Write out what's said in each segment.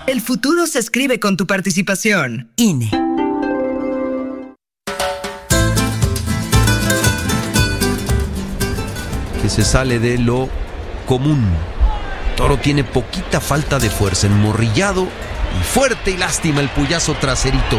El futuro se escribe con tu participación. INE. Que se sale de lo común. Toro tiene poquita falta de fuerza, enmorrillado y fuerte, y lástima el puyazo traserito.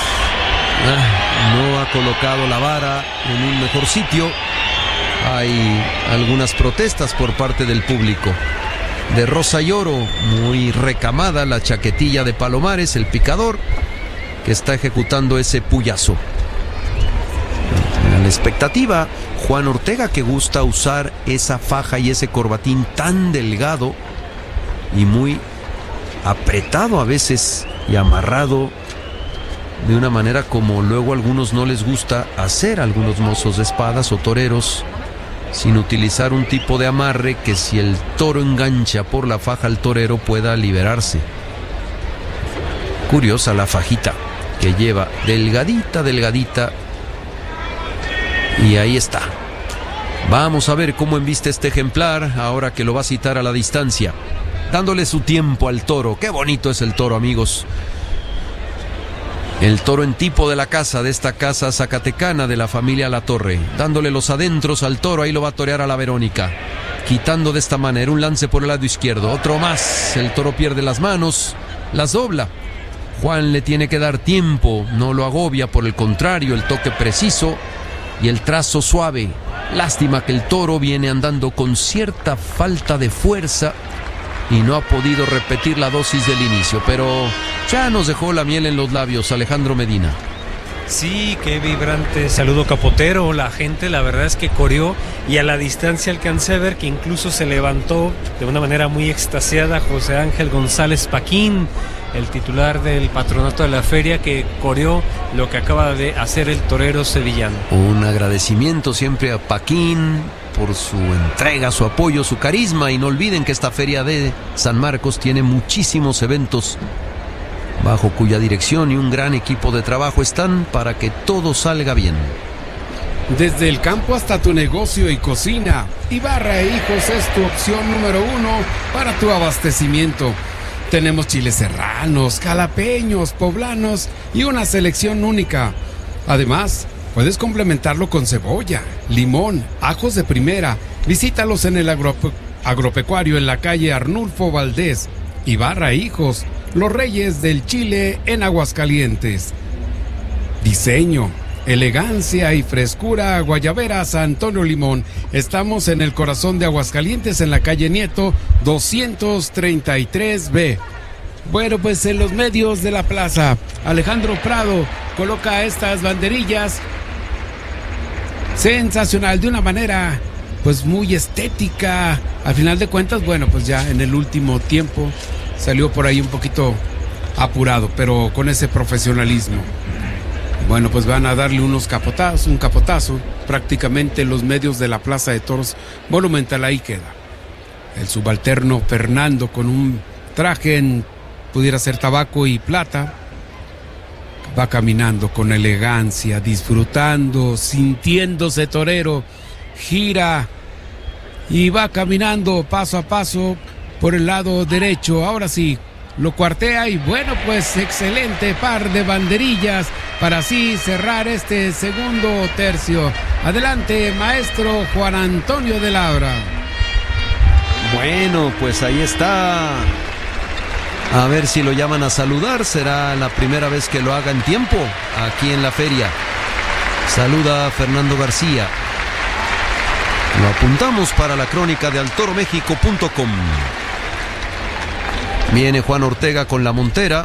No ha colocado la vara en un mejor sitio. Hay algunas protestas por parte del público. De rosa y oro, muy recamada la chaquetilla de Palomares, el picador, que está ejecutando ese puyazo. A la expectativa, Juan Ortega, que gusta usar esa faja y ese corbatín tan delgado y muy apretado a veces y amarrado de una manera como luego a algunos no les gusta hacer, algunos mozos de espadas o toreros, sin utilizar un tipo de amarre que si el toro engancha por la faja al torero pueda liberarse. Curiosa la fajita que lleva, delgadita, delgadita, y ahí está. Vamos a ver cómo embiste este ejemplar ahora que lo va a citar a la distancia, dándole su tiempo al toro. Qué bonito es el toro, amigos. El toro en tipo de la casa, de esta casa zacatecana de la familia La Torre, dándole los adentros al toro. Ahí lo va a torear a la Verónica, quitando de esta manera un lance por el lado izquierdo, otro más. El toro pierde las manos, las dobla. Juan le tiene que dar tiempo, no lo agobia, por el contrario, el toque preciso y el trazo suave. Lástima que el toro viene andando con cierta falta de fuerza y no ha podido repetir la dosis del inicio, pero ya nos dejó la miel en los labios Alejandro Medina. Sí, qué vibrante saludo capotero. La gente, la verdad es que coreó, y a la distancia alcancé a ver que incluso se levantó de una manera muy extasiada José Ángel González Paquín, el titular del patronato de la feria, que coreó lo que acaba de hacer el torero sevillano. Un agradecimiento siempre a Paquín por su entrega, su apoyo, su carisma, y no olviden que esta feria de San Marcos tiene muchísimos eventos bajo cuya dirección y un gran equipo de trabajo están para que todo salga bien. Desde el campo hasta tu negocio y cocina, Ibarra e Hijos es tu opción número 1 para tu abastecimiento. Tenemos chiles serranos, jalapeños, poblanos y una selección única. Además, puedes complementarlo con cebolla, limón, ajos de primera. Visítalos en el agropecuario en la calle Arnulfo Valdés. Ibarra e Hijos, los reyes del chile en Aguascalientes. Diseño, elegancia y frescura guayabera San Antonio Limón. Estamos en el corazón de Aguascalientes, en la calle Nieto 233B. Bueno, pues en los medios de la plaza, Alejandro Prado coloca estas banderillas. Sensacional, de una manera pues muy estética. Al final de cuentas, bueno, pues ya en el último tiempo salió por ahí un poquito apurado, pero con ese profesionalismo. Bueno, pues van a darle un capotazo, prácticamente en los medios de la Plaza de Toros Monumental. Ahí queda el subalterno Fernando con un traje en, pudiera ser tabaco y plata. Va caminando con elegancia, disfrutando, sintiéndose torero. Gira y va caminando paso a paso por el lado derecho. Ahora sí, lo cuartea y bueno, pues excelente par de banderillas para así cerrar este segundo tercio. Adelante, maestro Juan Antonio de Labra. Bueno, pues ahí está. A ver si lo llaman a saludar. Será la primera vez que lo haga en tiempo aquí en la feria. Saluda a Fernando García. Lo apuntamos para la crónica de altoromexico.com. Viene Juan Ortega con la montera.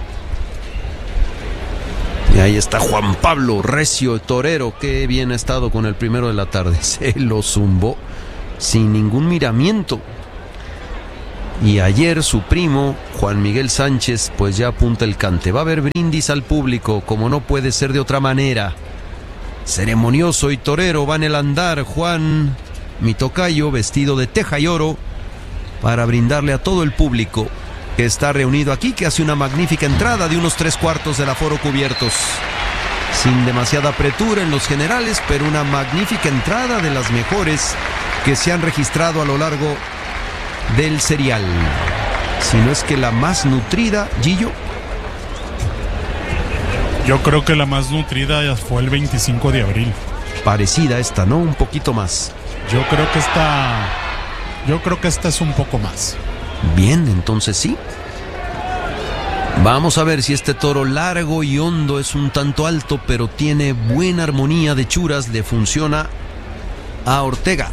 Y ahí está Juan Pablo Recio, torero, que bien ha estado con el primero de la tarde. Se lo zumbó sin ningún miramiento. Y ayer su primo, Juan Miguel Sánchez, pues ya apunta el cante. Va a haber brindis al público, como no puede ser de otra manera. Ceremonioso y torero va en el andar Juan, mi tocayo, vestido de teja y oro, para brindarle a todo el público que está reunido aquí, que hace una magnífica entrada de unos 3/4 del aforo cubiertos. Sin demasiada apretura en los generales, pero una magnífica entrada, de las mejores que se han registrado a lo largo del serial. si no es que la más nutrida, Gillo. Yo creo que la más nutrida fue el 25 de abril. Parecida esta, ¿no? Un poquito más. Yo creo que esta es un poco más. Bien, entonces sí. Vamos a ver si este toro largo y hondo es un tanto alto, pero tiene buena armonía de churas, le funciona a Ortega.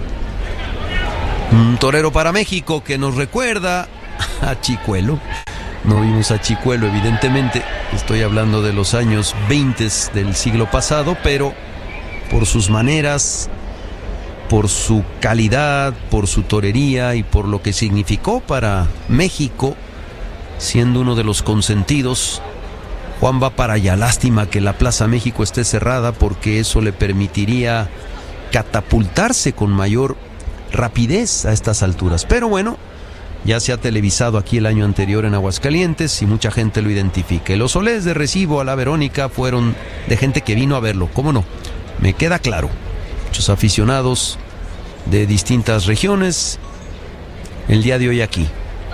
Un torero para México que nos recuerda a Chicuelo. No vimos a Chicuelo, evidentemente. Estoy hablando de los años 20 del siglo pasado, pero por sus maneras, por su calidad, por su torería y por lo que significó para México, siendo uno de los consentidos, Juan va para allá. Lástima que la Plaza México esté cerrada, porque eso le permitiría catapultarse con mayor rapidez a estas alturas. Pero bueno, ya se ha televisado aquí el año anterior en Aguascalientes y mucha gente lo identifica. Los olés de recibo a la Verónica fueron de gente que vino a verlo, ¿cómo no? Me queda claro. Muchos aficionados de distintas regiones el día de hoy aquí.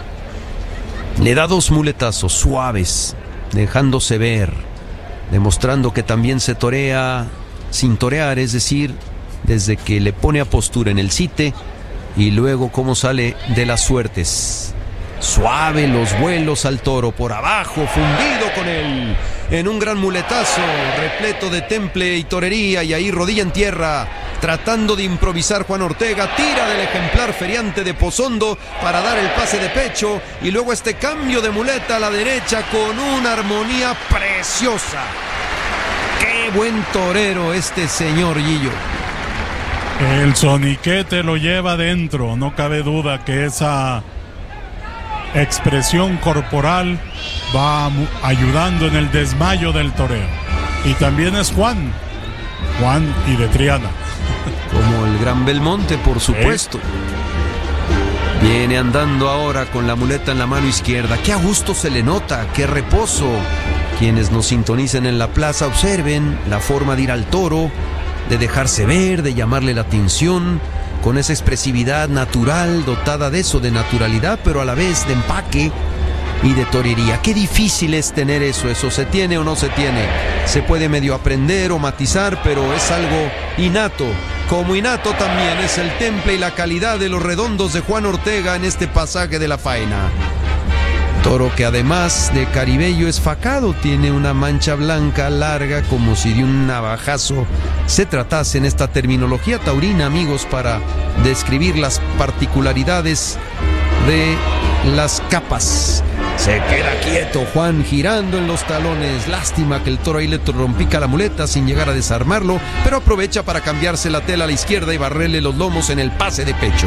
Le da 2 muletazos suaves, dejándose ver, demostrando que también se torea sin torear, es decir, desde que le pone a postura en el site y luego cómo sale de las suertes. Suave los vuelos al toro, por abajo, fundido con él, en un gran muletazo, repleto de temple y torería, y ahí rodilla en tierra, tratando de improvisar Juan Ortega, tira del ejemplar feriante de Pozondo para dar el pase de pecho, y luego este cambio de muleta a la derecha con una armonía preciosa. ¡Qué buen torero este señor Gillo! El soniquete lo lleva dentro, no cabe duda que esa expresión corporal va ayudando en el desmayo del toreo. Y también es Juan y de Triana. Como el gran Belmonte, por supuesto. Viene andando ahora con la muleta en la mano izquierda. Qué a gusto se le nota, qué reposo. Quienes nos sintonicen en la plaza observen la forma de ir al toro, de dejarse ver, de llamarle la atención, con esa expresividad natural, dotada de eso, de naturalidad, pero a la vez de empaque y de torería. Qué difícil es tener eso. ¿Eso se tiene o no se tiene? Se puede medio aprender o matizar, pero es algo innato. Como innato también es el temple y la calidad de los redondos de Juan Ortega en este pasaje de la faena. Toro que además de caribello es facado, tiene una mancha blanca larga como si de un navajazo se tratase en esta terminología taurina, amigos, para describir las particularidades de las capas. Se queda quieto Juan girando en los talones. Lástima que el toro ahí le trompica la muleta sin llegar a desarmarlo, pero aprovecha para cambiarse la tela a la izquierda y barrerle los lomos en el pase de pecho.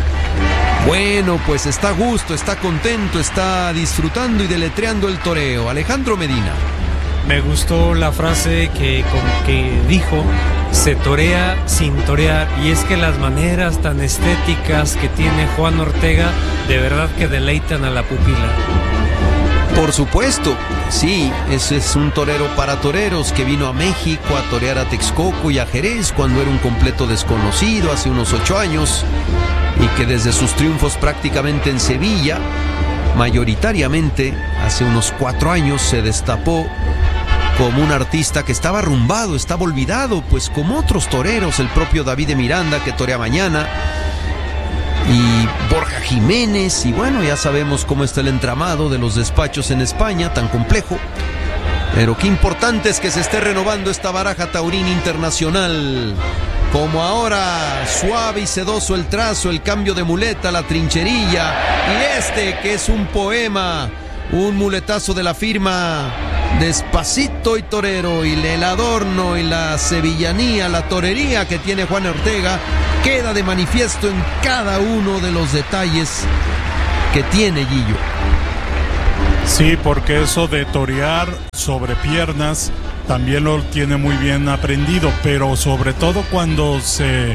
Bueno, pues está a gusto, está contento, está disfrutando y deletreando el toreo. Alejandro Medina. Me gustó la frase que dijo: se torea sin torear. Y es que las maneras tan estéticas que tiene Juan Ortega, de verdad que deleitan a la pupila. Por supuesto, sí, ese es un torero para toreros que vino a México a torear a Texcoco y a Jerez cuando era un completo desconocido hace unos 8 años, y que desde sus triunfos prácticamente en Sevilla, mayoritariamente hace unos 4 años, se destapó como un artista que estaba arrumbado, estaba olvidado, pues como otros toreros, el propio David de Miranda que torea mañana, y Borja Jiménez, y bueno, ya sabemos cómo está el entramado de los despachos en España, tan complejo. Pero qué importante es que se esté renovando esta baraja taurina internacional. Como ahora, suave y sedoso el trazo, el cambio de muleta, la trincherilla, y este que es un poema, un muletazo de la firma Despacito y Torero, y el adorno y la sevillanía, la torería que tiene Juan Ortega, queda de manifiesto en cada uno de los detalles que tiene Gillo. Sí, porque eso de torear sobre piernas también lo tiene muy bien aprendido, pero sobre todo cuando se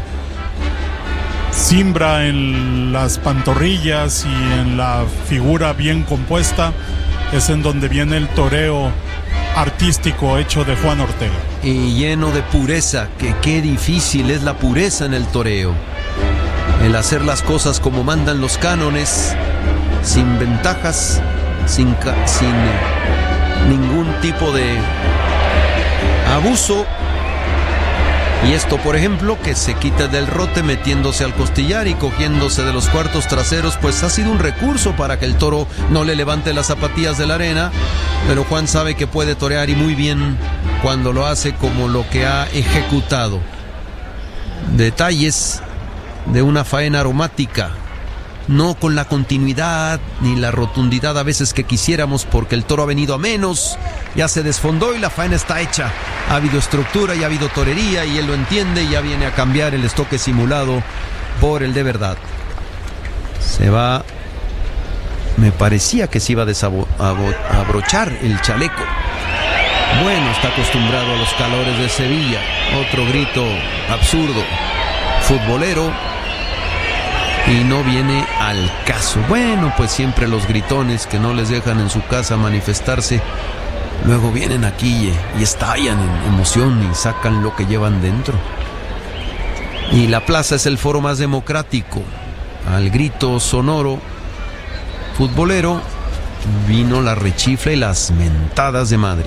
cimbra en las pantorrillas y en la figura bien compuesta, es en donde viene el toreo artístico hecho de Juan Ortega. Y lleno de pureza, que qué difícil es la pureza en el toreo. El hacer las cosas como mandan los cánones, sin ventajas, sin ningún tipo de abuso. Y esto, por ejemplo, que se quita del rote metiéndose al costillar y cogiéndose de los cuartos traseros, pues ha sido un recurso para que el toro no le levante las zapatillas de la arena. Pero Juan sabe que puede torear, y muy bien cuando lo hace como lo que ha ejecutado. Detalles de una faena aromática, no con la continuidad ni la rotundidad a veces que quisiéramos, porque el toro ha venido a menos, ya se desfondó y la faena está hecha. Ha habido estructura y ha habido torería, y él lo entiende, y ya viene a cambiar el estoque simulado por el de verdad. Se va, me parecía que se iba a abrochar el chaleco. Bueno, está acostumbrado a los calores de Sevilla. Otro grito absurdo, futbolero, y no viene al caso. Bueno, pues siempre los gritones que no les dejan en su casa manifestarse, luego vienen aquí y estallan en emoción y sacan lo que llevan dentro. Y la plaza es el foro más democrático. Al grito sonoro futbolero vino la rechifla y las mentadas de madre.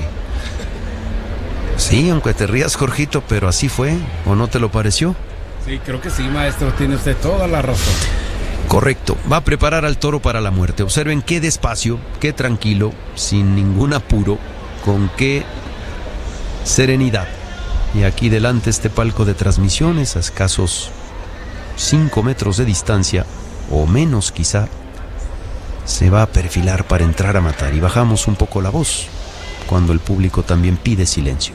Sí, aunque te rías, Jorgito, pero así fue, ¿o no te lo pareció? Sí, creo que sí, maestro, tiene usted toda la razón. Correcto, va a preparar al toro para la muerte. Observen qué despacio, qué tranquilo, sin ningún apuro, con qué serenidad. Y aquí delante este palco de transmisiones, a escasos 5 metros de distancia, o menos quizá, se va a perfilar para entrar a matar. Y bajamos un poco la voz cuando el público también pide silencio.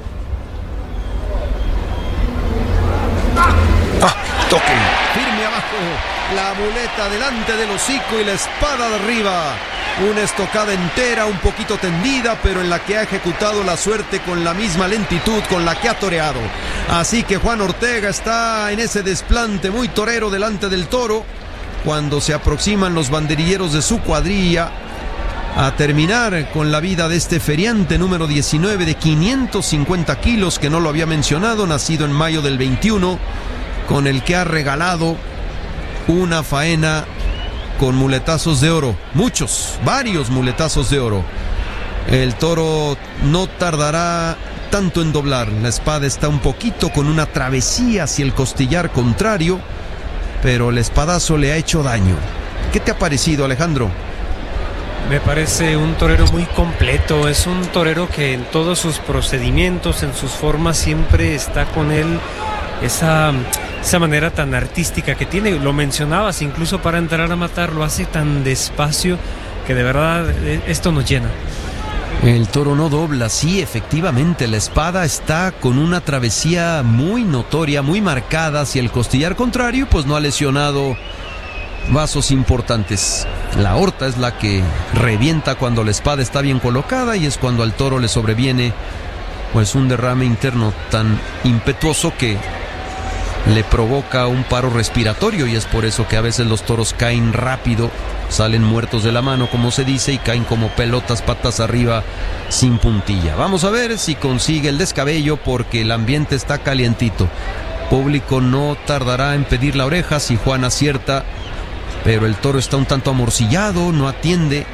Toque firme abajo, la muleta delante del hocico y la espada de arriba. Una estocada entera, un poquito tendida, pero en la que ha ejecutado la suerte con la misma lentitud con la que ha toreado. Así que Juan Ortega está en ese desplante muy torero delante del toro, cuando se aproximan los banderilleros de su cuadrilla a terminar con la vida de este feriante número 19 de 550 kilos, que no lo había mencionado, nacido en mayo del 21, con el que ha regalado una faena con muletazos de oro, varios muletazos de oro. El toro no tardará tanto en doblar, la espada está un poquito con una travesía hacia el costillar contrario, pero el espadazo le ha hecho daño. ¿Qué te ha parecido, Alejandro? Me parece un torero muy completo, es un torero que en todos sus procedimientos, en sus formas, siempre está con él esa manera tan artística que tiene. Lo mencionabas, incluso para entrar a matar lo hace tan despacio que de verdad esto nos llena. El toro no dobla, sí, efectivamente, la espada está con una travesía muy notoria, muy marcada hacia el costillar contrario, pues no ha lesionado vasos importantes. La aorta es la que revienta cuando la espada está bien colocada, y es cuando al toro le sobreviene pues un derrame interno tan impetuoso que le provoca un paro respiratorio, y es por eso que a veces los toros caen rápido, salen muertos de la mano, como se dice, y caen como pelotas patas arriba sin puntilla. Vamos a ver si consigue el descabello, porque el ambiente está calientito. Público no tardará en pedir la oreja si Juan acierta, pero el toro está un tanto amorcillado, no atiende,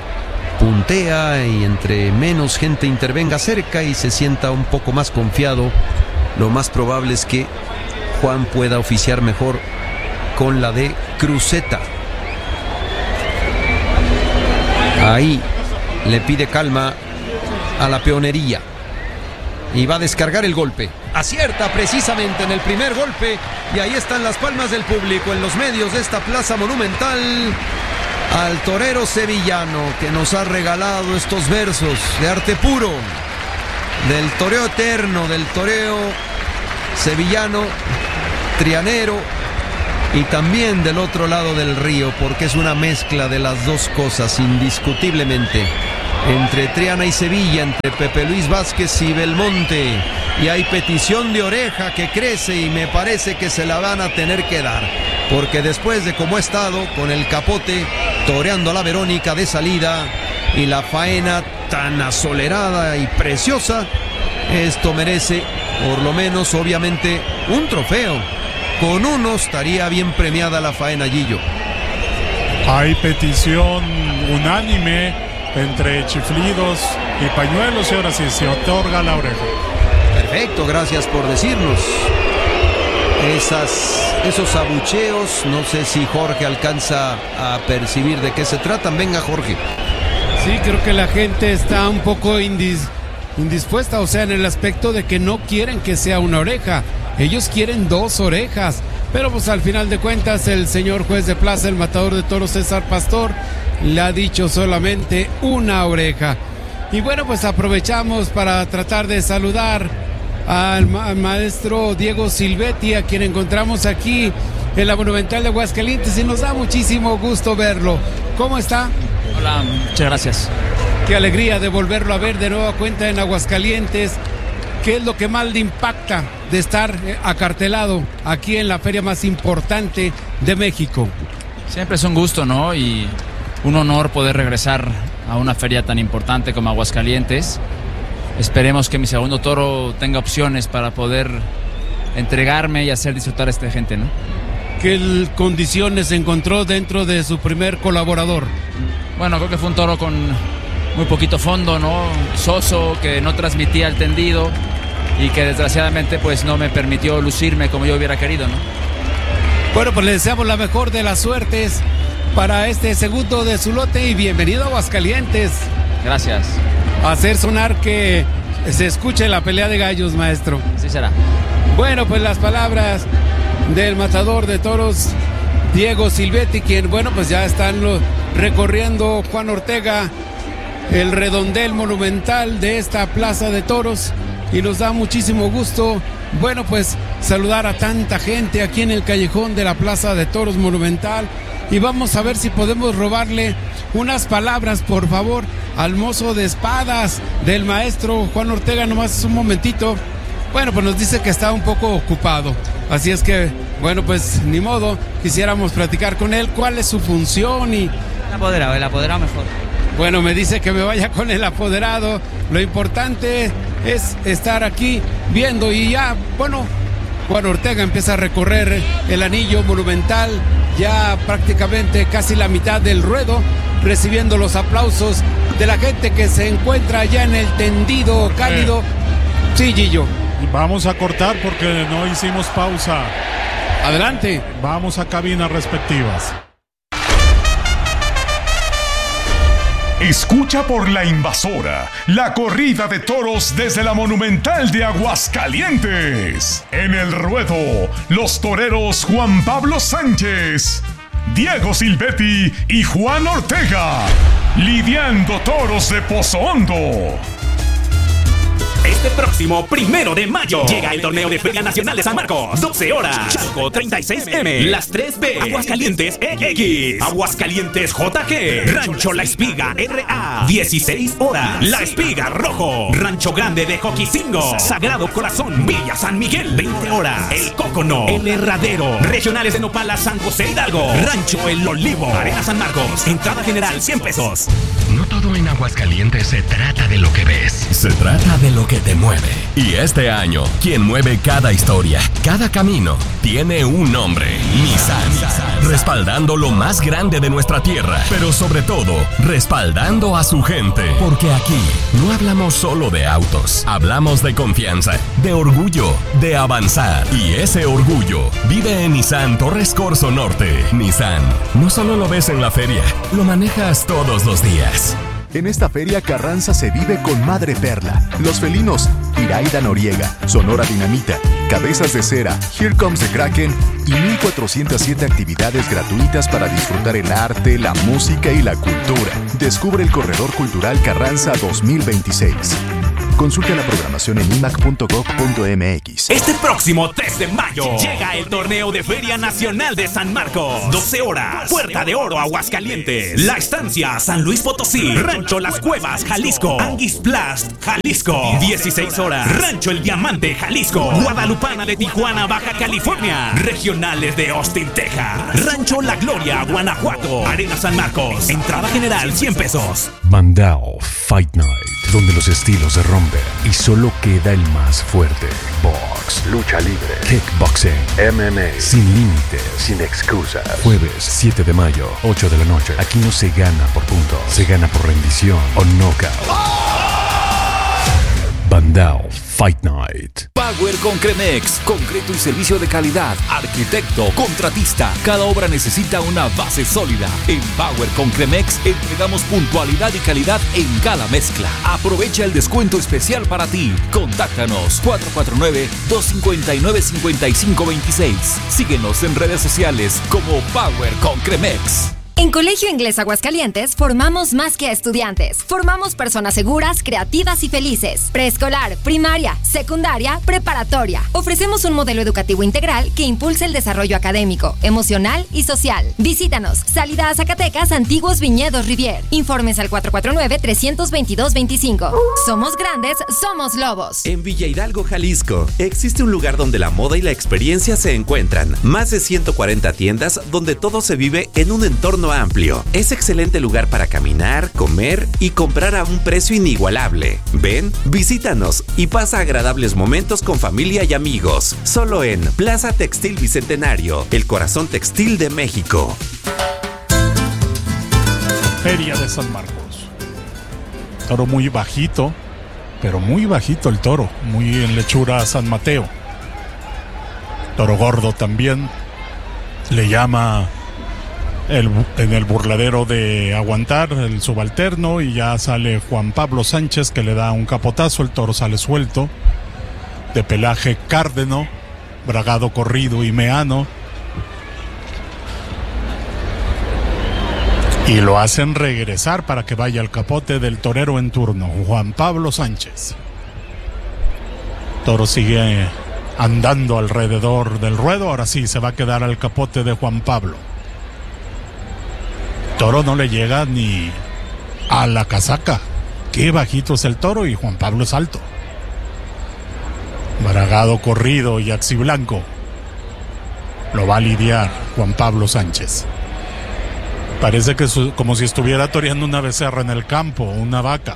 puntea, y entre menos gente intervenga cerca y se sienta un poco más confiado, lo más probable es que Juan pueda oficiar mejor con la de cruceta. Ahí le pide calma a la peonería y va a descargar el golpe. Acierta precisamente en el primer golpe, y ahí están las palmas del público en los medios de esta plaza monumental al torero sevillano, que nos ha regalado estos versos de arte puro, del toreo eterno, del toreo sevillano, trianero, y también del otro lado del río, porque es una mezcla de las dos cosas, indiscutiblemente, entre Triana y Sevilla, entre Pepe Luis Vázquez y Belmonte. Y hay petición de oreja que crece, y me parece que se la van a tener que dar, porque después de cómo ha estado con el capote toreando a la Verónica de salida y la faena tan asolerada y preciosa, esto merece por lo menos obviamente un trofeo. Con uno estaría bien premiada la faena, Gillo. Hay petición unánime entre chiflidos y pañuelos y ahora sí se otorga la oreja. Perfecto, gracias por decirnos. Esos abucheos, no sé si Jorge alcanza a percibir de qué se tratan. Venga, Jorge. Sí, creo que la gente está un poco indispuesta, o sea, en el aspecto de que no quieren que sea una oreja. Ellos quieren 2 orejas. Pero pues al final de cuentas el señor juez de plaza, el matador de toros César Pastor, le ha dicho solamente una oreja. Y bueno, pues aprovechamos para tratar de saludar al maestro Diego Silvetti, a quien encontramos aquí en la Monumental de Aguascalientes, y nos da muchísimo gusto verlo. ¿Cómo está? Hola, muchas gracias. Qué alegría de volverlo a ver de nueva cuenta en Aguascalientes. ¿Qué es lo que más le impacta de estar acartelado aquí en la feria más importante de México? Siempre es un gusto, ¿no? Y un honor poder regresar a una feria tan importante como Aguascalientes. Esperemos que mi segundo toro tenga opciones para poder entregarme y hacer disfrutar a esta gente, ¿no? ¿Qué condiciones encontró dentro de su primer colaborador? Bueno, creo que fue un toro con muy poquito fondo, ¿no? Soso, que no transmitía el tendido y que desgraciadamente pues no me permitió lucirme como yo hubiera querido, ¿no? Bueno, pues le deseamos la mejor de las suertes para este segundo de su lote y bienvenido a Aguascalientes. Gracias. Hacer sonar que se escuche la pelea de gallos, maestro. Así será. Bueno, pues las palabras del matador de toros Diego Silvetti, quien, bueno, pues ya están recorriendo Juan Ortega el redondel monumental de esta plaza de toros, y nos da muchísimo gusto, bueno, pues saludar a tanta gente aquí en el callejón de la plaza de toros monumental. Y vamos a ver si podemos robarle unas palabras, por favor, al mozo de espadas del maestro Juan Ortega. Nomás un momentito. Bueno, pues nos dice que está un poco ocupado, así es que, bueno, pues ni modo, quisiéramos platicar con él cuál es su función y... El apoderado mejor. Bueno, me dice que me vaya con el apoderado. Lo importante es estar aquí viendo, y ya, bueno, Juan Ortega empieza a recorrer el anillo monumental, ya prácticamente casi la mitad del ruedo, recibiendo los aplausos de la gente que se encuentra allá en el tendido cálido. Sí, Gillo. Vamos a cortar porque no hicimos pausa. Adelante. Vamos a cabinas respectivas. Escucha por La Invasora, la corrida de toros desde la Monumental de Aguascalientes. En el ruedo, los toreros Juan Pablo Sánchez, Diego Silvetti y Juan Ortega, lidiando toros de Pozo Hondo. Este próximo 1 de mayo llega el torneo de Feria Nacional de San Marcos. 12 horas. Chalco 36M. Las 3B. Aguascalientes EX. Aguascalientes JG. Rancho La Espiga RA. 16 horas. La Espiga Rojo. Rancho Grande de Joquicingo. Sagrado Corazón. Villa San Miguel. 20 horas. El Cócono. El Herradero. Regionales de Nopala, San José Hidalgo. Rancho El Olivo. Arena San Marcos. Entrada general 100 pesos. No todo en Aguascalientes se trata de lo que ves. Se trata de lo que te mueve. Y este año, quien mueve cada historia, cada camino, tiene un nombre: Nissan. Respaldando lo más grande de nuestra tierra, pero sobre todo, respaldando a su gente. Porque aquí no hablamos solo de autos, hablamos de confianza, de orgullo, de avanzar. Y ese orgullo vive en Nissan Torres Corzo Norte. Nissan, no solo lo ves en la feria, lo manejas todos los días. En esta feria Carranza se vive con Madre Perla, Los Felinos, Iraida Noriega, Sonora Dinamita, Cabezas de Cera, Here Comes the Kraken y 1407 actividades gratuitas para disfrutar el arte, la música y la cultura. Descubre el Corredor Cultural Carranza 2026. Consulta la programación en imac.gov.mx. Este próximo 3 de mayo llega el torneo de Feria Nacional de San Marcos. 12 horas. Puerta de Oro, Aguascalientes. La Estancia, San Luis Potosí. Rancho Las Cuevas, Jalisco. Anguis Plast, Jalisco. 16 horas. Rancho El Diamante, Jalisco. Guadalupana de Tijuana, Baja California. Regionales de Austin, Texas. Rancho La Gloria, Guanajuato. Arena San Marcos. Entrada general 100 pesos. Bandao Fight Night. donde los estilos se rompen y solo queda el más fuerte. Box, lucha libre, kickboxing, MMA, sin límites, sin excusas. Jueves 7 de mayo, 8 de la noche. Aquí no se gana por puntos, se gana por rendición o knockout. Bandao Fight Night. Power con Cremex, concreto y servicio de calidad. Arquitecto, contratista, cada obra necesita una base sólida. En Power con Cremex entregamos puntualidad y calidad en cada mezcla. Aprovecha el descuento especial para ti. Contáctanos 449-259-5526. Síguenos en redes sociales como Power con Cremex. En Colegio Inglés Aguascalientes formamos más que a estudiantes. Formamos personas seguras, creativas y felices. Preescolar, primaria, secundaria, preparatoria. Ofrecemos un modelo educativo integral que impulsa el desarrollo académico, emocional y social. Visítanos. Salida a Zacatecas, Antiguos Viñedos Rivier. Informes al 449-322-25. Somos grandes, somos lobos. En Villa Hidalgo, Jalisco, existe un lugar donde la moda y la experiencia se encuentran. Más de 140 tiendas donde todo se vive en un entorno amplio. Es excelente lugar para caminar, comer y comprar a un precio inigualable. Ven, visítanos y pasa agradables momentos con familia y amigos. Solo en Plaza Textil Bicentenario, el corazón textil de México. Feria de San Marcos. Toro muy bajito, pero muy bajito el toro, muy en lechura a San Mateo. Toro gordo también. Le llama en el burladero de aguantar el subalterno y ya sale Juan Pablo Sánchez que le da un capotazo. El toro sale suelto, de pelaje cárdeno, bragado corrido y meano, y lo hacen regresar para que vaya al capote del torero en turno, Juan Pablo Sánchez. Toro sigue andando alrededor del ruedo. Ahora sí se va a quedar al capote de Juan Pablo. Toro no le llega ni a la casaca. Qué bajito es el toro y Juan Pablo es alto. Bragado corrido y axiblanco. Lo va a lidiar Juan Pablo Sánchez. Parece que como si estuviera toreando una becerra en el campo, una vaca.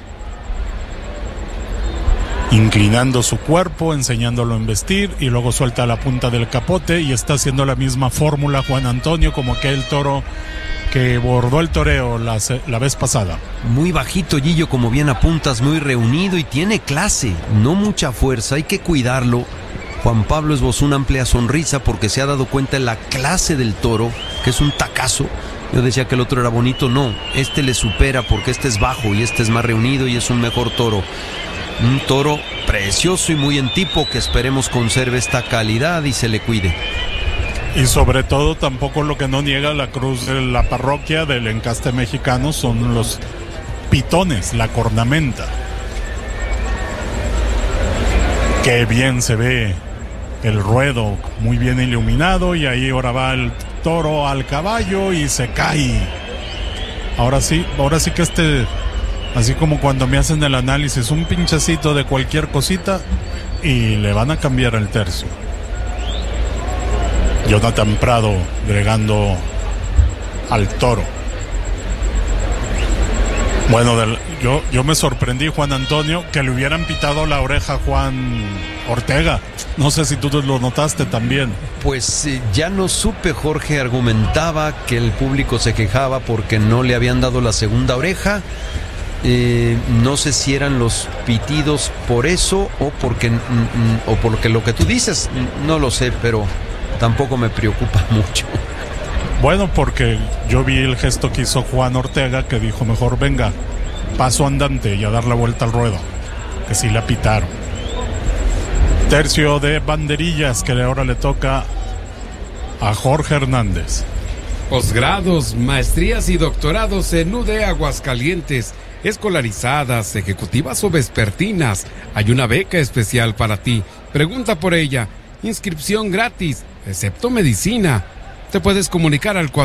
Inclinando su cuerpo, enseñándolo a embestir, y luego suelta la punta del capote y está haciendo la misma fórmula Juan Antonio como aquel toro que bordó el toreo la vez pasada. Muy bajito, Gillo, como bien apuntas, muy reunido y tiene clase, no mucha fuerza, hay que cuidarlo. Juan Pablo esbozó una amplia sonrisa porque se ha dado cuenta de la clase del toro, que es un tacazo. Yo decía que el otro era bonito, no, este le supera porque este es bajo y este es más reunido y es un mejor toro. Un toro precioso y muy en tipo que esperemos conserve esta calidad y se le cuide. Y sobre todo tampoco lo que no niega la cruz de la parroquia del encaste mexicano son los pitones, la cornamenta. Qué bien se ve el ruedo, muy bien iluminado, y ahí ahora va el toro al caballo y se cae. Ahora sí que así como cuando me hacen el análisis, un pinchacito de cualquier cosita y le van a cambiar el tercio. Jonathan Prado bregando al toro. Bueno, yo me sorprendí, Juan Antonio, que le hubieran pitado la oreja a Juan Ortega. No sé si tú lo notaste también. Pues ya no supe, Jorge argumentaba que el público se quejaba porque no le habían dado la segunda oreja. No sé si eran los pitidos por eso o porque lo que tú dices, no lo sé, pero tampoco me preocupa mucho. Bueno, porque yo vi el gesto que hizo Juan Ortega, que dijo mejor venga, paso andante y a dar la vuelta al ruedo, que sí la pitaron. Tercio de banderillas que ahora le toca a Jorge Hernández. Posgrados, maestrías y doctorados en UD Aguascalientes, escolarizadas, ejecutivas o vespertinas. Hay una beca especial para ti. Pregunta por ella. Inscripción gratis, excepto medicina. te puedes comunicar al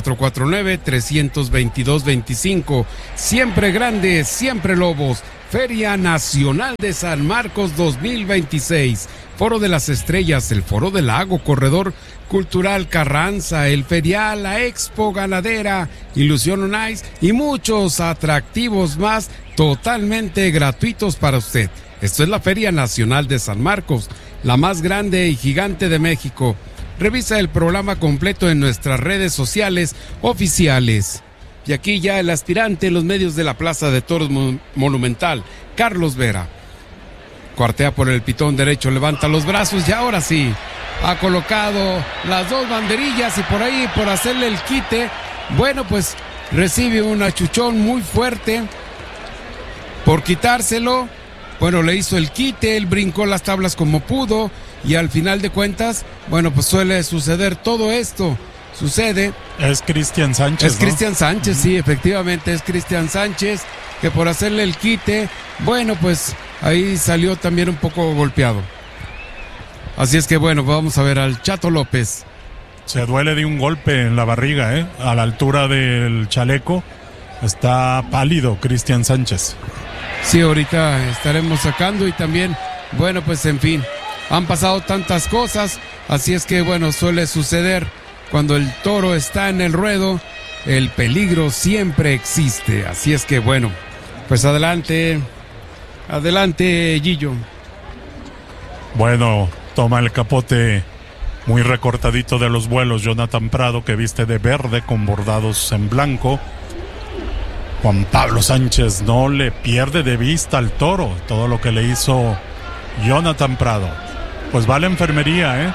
449-322-25. Siempre grandes, siempre lobos. Feria Nacional de San Marcos 2026. Foro de las Estrellas, el Foro del Lago, Corredor Cultural Carranza, el Ferial, la Expo Ganadera, Ilusión on Ice y muchos atractivos más totalmente gratuitos para usted. Esto es la Feria Nacional de San Marcos, la más grande y gigante de México. Revisa el programa completo en nuestras redes sociales oficiales. Y aquí ya el aspirante en los medios de la Plaza de Toros Monumental, Carlos Vera. Cuartea por el pitón derecho, levanta los brazos y ahora sí, ha colocado las dos banderillas y por ahí, por hacerle el quite, bueno, pues recibe un achuchón muy fuerte por quitárselo. Bueno, le hizo el quite, él brincó las tablas como pudo y al final de cuentas, bueno, pues suele suceder todo esto. Sucede. Es Cristian Sánchez. Es, ¿no? Cristian Sánchez, sí, efectivamente, es Cristian Sánchez, que por hacerle el quite, bueno, pues ahí salió también un poco golpeado. Así es que bueno, vamos a ver al Chato López. Se duele de un golpe en la barriga, a la altura del chaleco. Está pálido Cristian Sánchez. Sí, ahorita estaremos sacando y también, bueno, pues en fin, han pasado tantas cosas, así es que bueno, suele suceder. Cuando el toro está en el ruedo, el peligro siempre existe. Así es que bueno, pues adelante, Gillo. Bueno, toma el capote muy recortadito de los vuelos Jonathan Prado, que viste de verde con bordados en blanco. Juan Pablo Sánchez no le pierde de vista al toro todo lo que le hizo Jonathan Prado. Pues va a la enfermería,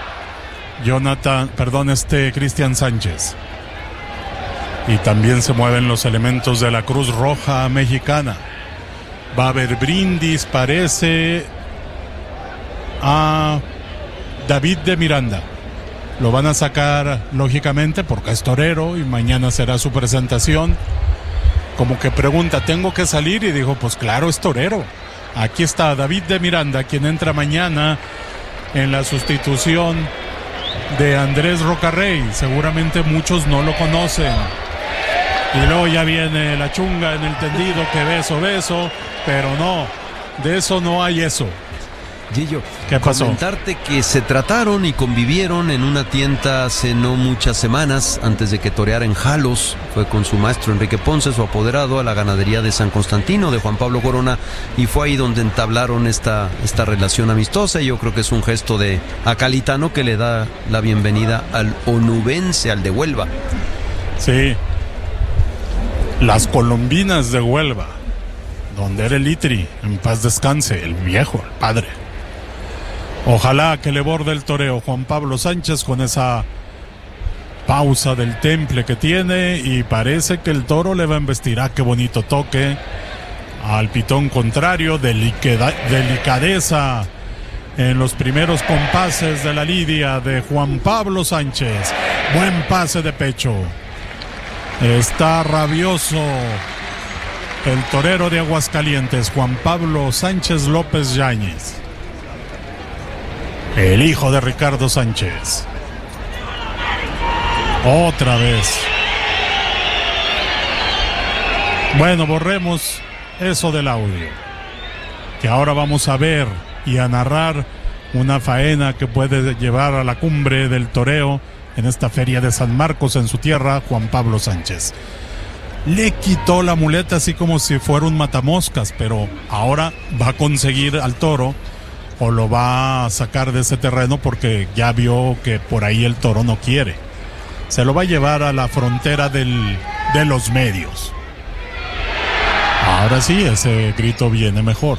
Cristian Sánchez. Y también se mueven los elementos de la Cruz Roja Mexicana. Va a haber brindis, parece, a David de Miranda. Lo van a sacar, lógicamente, porque es torero y mañana será su presentación. Como que pregunta, ¿tengo que salir? Y dijo, pues claro, es torero. Aquí está David de Miranda, quien entra mañana en la sustitución de Andrés Rocarrey. Seguramente muchos no lo conocen. Y luego ya viene la chunga en el tendido, que beso, pero no, de eso no hay eso. Gillo, ¿qué pasó? Comentarte que se trataron y convivieron en una tienda hace no muchas semanas antes de que toreara en Jalos. Fue con su maestro Enrique Ponce, su apoderado, a la ganadería de San Constantino de Juan Pablo Corona, y fue ahí donde entablaron esta relación amistosa. Y yo creo que es un gesto de acalitano que le da la bienvenida al onubense, al de Huelva. Sí, las colombinas de Huelva, donde era el Itri, en paz descanse, el viejo, el padre. Ojalá que le borde el toreo Juan Pablo Sánchez con esa pausa del temple que tiene, y parece que el toro le va a embestir. Qué bonito toque al pitón contrario, delicadeza en los primeros compases de la lidia de Juan Pablo Sánchez. Buen pase de pecho. Está rabioso el torero de Aguascalientes, Juan Pablo Sánchez López Yáñez, el hijo de Ricardo Sánchez. Otra vez. Bueno, borremos eso del audio, que ahora vamos a ver y a narrar una faena que puede llevar a la cumbre del toreo en esta feria de San Marcos, en su tierra, Juan Pablo Sánchez. Le quitó la muleta así como si fuera un matamoscas, pero ahora va a conseguir al toro, o lo va a sacar de ese terreno, porque ya vio que por ahí el toro no quiere. Se lo va a llevar a la frontera de los medios. Ahora sí, ese grito viene mejor.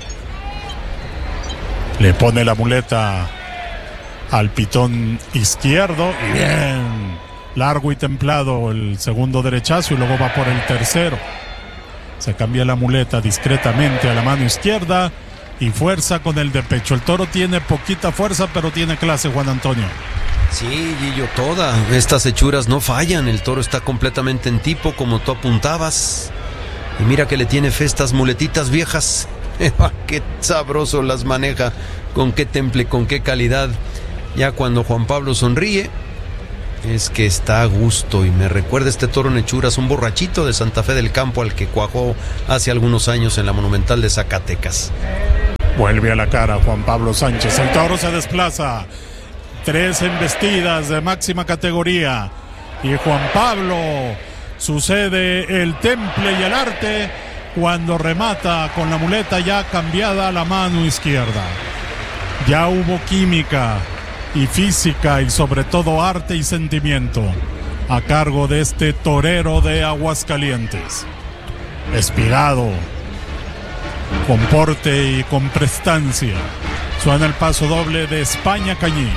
Le pone la muleta al pitón izquierdo y bien largo y templado el segundo derechazo, y luego va por el tercero. Se cambia la muleta discretamente a la mano izquierda y fuerza con el de pecho. El toro tiene poquita fuerza, pero tiene clase, Juan Antonio. Sí, Gillo, estas hechuras no fallan. El toro está completamente en tipo, como tú apuntabas. Y mira que le tiene fe estas muletitas viejas. Qué sabroso las maneja, con qué temple, con qué calidad. Ya cuando Juan Pablo sonríe, es que está a gusto y me recuerda este toro en hechuras, un borrachito de Santa Fe del Campo al que cuajó hace algunos años en la Monumental de Zacatecas. Vuelve a la cara Juan Pablo Sánchez, el toro se desplaza, 3 embestidas de máxima categoría y Juan Pablo sucede el temple y el arte cuando remata con la muleta ya cambiada a la mano izquierda. Ya hubo química y física y sobre todo arte y sentimiento a cargo de este torero de Aguascalientes. Espigado, con porte y con prestancia. Suena el paso doble de España Cañí.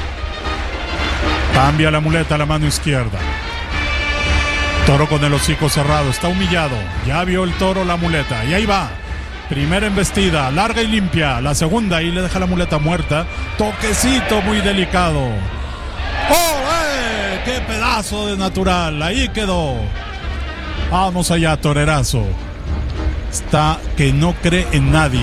Cambia la muleta a la mano izquierda. Toro con el hocico cerrado, está humillado. Ya vio el toro la muleta y ahí va. Primera embestida, larga y limpia. La segunda, y le deja la muleta muerta. Toquecito muy delicado. ¡Oh, qué pedazo de natural! Ahí quedó. Vamos allá, torerazo. Está que no cree en nadie.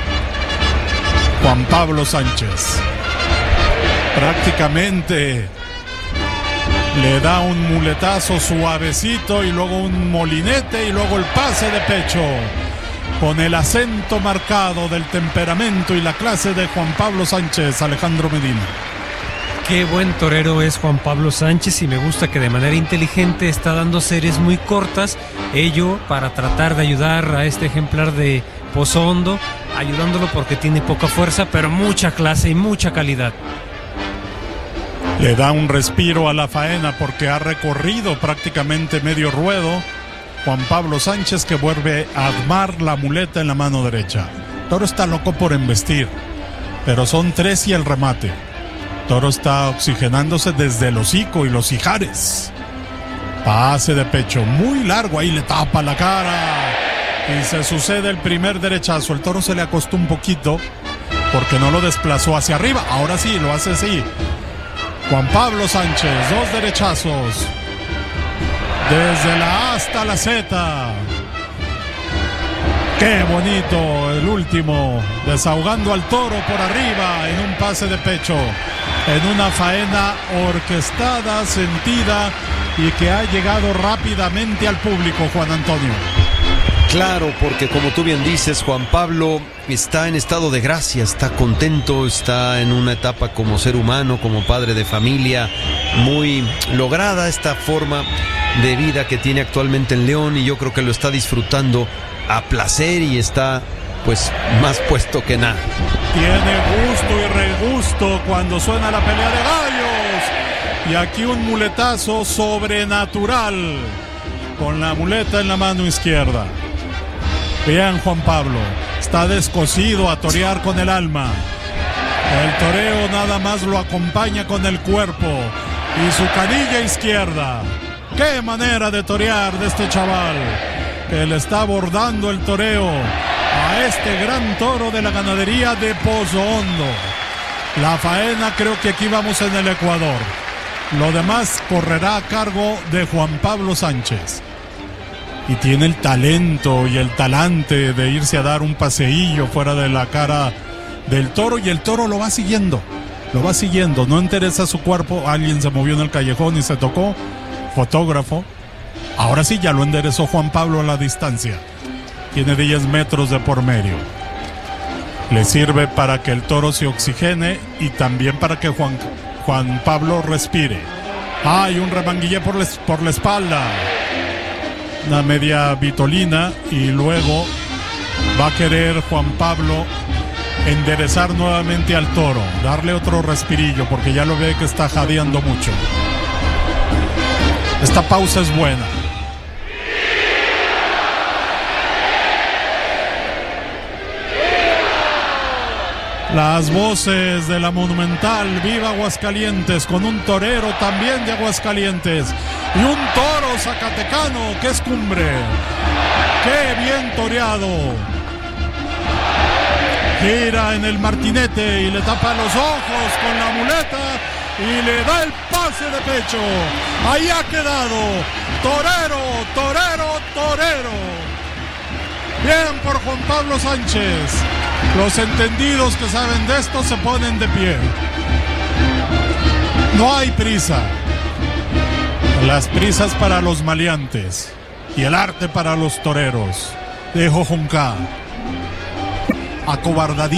Juan Pablo Sánchez. Prácticamente le da un muletazo suavecito y luego un molinete y luego el pase de pecho. Con el acento marcado del temperamento y la clase de Juan Pablo Sánchez, Alejandro Medina. Qué buen torero es Juan Pablo Sánchez y me gusta que de manera inteligente está dando series muy cortas, ello para tratar de ayudar a este ejemplar de Pozo Hondo, ayudándolo porque tiene poca fuerza, pero mucha clase y mucha calidad. Le da un respiro a la faena porque ha recorrido prácticamente medio ruedo. Juan Pablo Sánchez que vuelve a armar la muleta en la mano derecha. Toro está loco por embestir, pero son 3 y el remate. Toro está oxigenándose desde el hocico y los ijares. Pase de pecho muy largo, ahí le tapa la cara y se sucede el primer derechazo. El toro se le acostó un poquito porque no lo desplazó hacia arriba. Ahora sí, lo hace así. Juan Pablo Sánchez, 2 derechazos. Desde la A hasta la Z. Qué bonito el último, desahogando al toro por arriba en un pase de pecho, en una faena orquestada, sentida y que ha llegado rápidamente al público, Juan Antonio. Claro, porque como tú bien dices, Juan Pablo está en estado de gracia, está contento, está en una etapa como ser humano, como padre de familia, muy lograda esta forma de vida que tiene actualmente en León y yo creo que lo está disfrutando a placer y está pues más puesto que nada. Tiene gusto y regusto cuando suena la pelea de gallos y aquí un muletazo sobrenatural con la muleta en la mano izquierda. Vean, Juan Pablo está descosido a torear con el alma. El toreo nada más lo acompaña con el cuerpo y su canilla izquierda. ¡Qué manera de torear de este chaval! Que le está abordando el toreo a este gran toro de la ganadería de Pozo Hondo. La faena, creo que aquí vamos en el Ecuador. Lo demás correrá a cargo de Juan Pablo Sánchez. Y tiene el talento y el talante de irse a dar un paseillo fuera de la cara del toro y el toro lo va siguiendo. Lo va siguiendo, no interesa su cuerpo. Alguien se movió en el callejón y se tocó. Fotógrafo. Ahora sí ya lo enderezó Juan Pablo a la distancia. Tiene 10 metros de por medio. Le sirve para que el toro se oxigene y también para que Juan Pablo respire. Hay un remanguillé por la espalda. Una media vitolina y luego va a querer Juan Pablo enderezar nuevamente al toro, darle otro respirillo porque ya lo ve que está jadeando mucho. Esta pausa es buena. Las voces de la Monumental, viva Aguascalientes, con un torero también de Aguascalientes y un toro zacatecano que es cumbre. ¡Qué bien toreado! Gira en el martinete y le tapa los ojos con la muleta y le da el pase de pecho. Ahí ha quedado. Torero, torero, torero. Bien por Juan Pablo Sánchez. Los entendidos que saben de esto se ponen de pie. No hay prisa. Las prisas para los maleantes y el arte para los toreros. De Jojonca. Acobardadí.